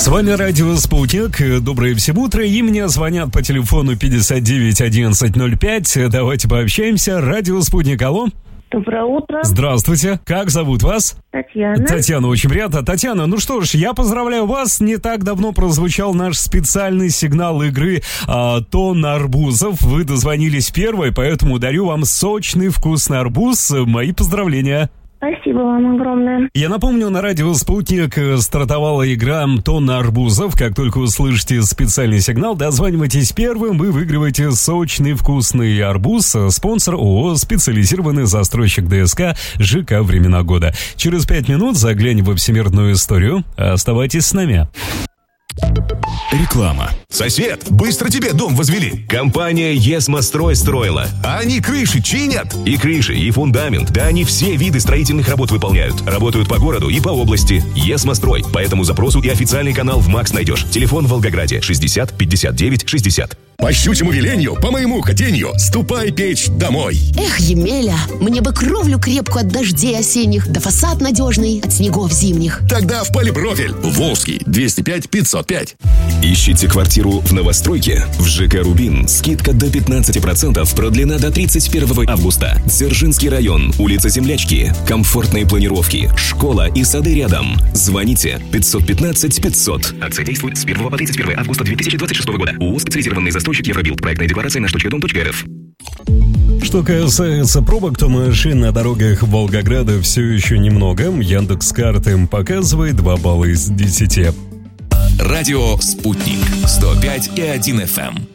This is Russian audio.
С вами радио «Спутник». Доброе всем утро. И мне звонят по телефону 59 11 05. Давайте пообщаемся. Радио «Спутник». Алло. Доброе утро. Здравствуйте. Как зовут вас? Татьяна. Татьяна, очень приятно. Татьяна, ну что ж, я поздравляю вас. Не так давно прозвучал наш специальный сигнал игры «Тонна арбузов». Вы дозвонились первой, поэтому дарю вам сочный вкусный арбуз. Мои поздравления. Спасибо вам огромное. Я напомню, на радио «Спутник» стартовала игра «Тонна арбузов». Как только услышите специальный сигнал, дозванивайтесь первым, вы выигрываете сочный вкусный арбуз. Спонсор ООО «Специализированный застройщик ДСК» ЖК «Времена года». Через 5 минут заглянем во всемирную историю. Оставайтесь с нами. Реклама. Сосед, быстро тебе дом возвели. Компания «Есмострой» строила. А они крыши чинят. И крыши, и фундамент. Да они все виды строительных работ выполняют. Работают по городу и по области. «Есмострой». По этому запросу и официальный канал в МАКС найдешь. Телефон в Волгограде 60 59 60. По щучьему велению, по моему хотению, ступай печь домой. Эх, Емеля, мне бы кровлю крепкую от дождей осенних, да фасад надежный от снегов зимних. Тогда в Полипрофиль. Волжский, 205 505. Ищите квартиру в новостройке? В ЖК «Рубин» скидка до 15%, продлена до 31 августа. Дзержинский район, улица Землячки. Комфортные планировки, школа и сады рядом. Звоните 515 500. Акция действует с 1 по 31 августа 2026 года. ООО «Специализированный застройщик Евробилд». Проектная декларация на sh.dom.rf. Что касается пробок, то машин на дорогах Волгограда все еще немного. Яндекс.Карты показывает 2 балла из 10. Радио «Спутник» 105,1 FM.